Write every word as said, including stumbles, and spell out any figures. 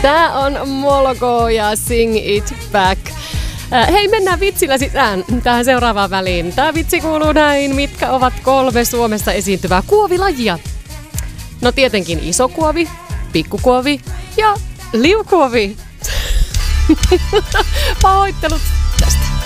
Tää on Moloko ja Sing It Back. Hei, mennään vitsillä sisään tähän seuraavaan väliin. Tää vitsi kuuluu näin. Mitkä ovat kolme Suomessa esiintyvää kuovilajia? No tietenkin isokuovi, pikkukuovi ja liukuovi. Pahoittelut tästä.